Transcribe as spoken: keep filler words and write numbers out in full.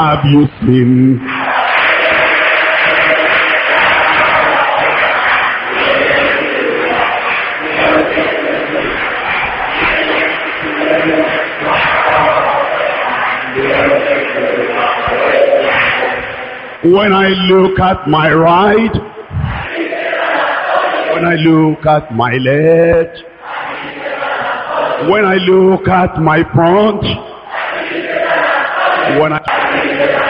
have you seen? When I look at my right, when I look at my left, when I look at my front, when I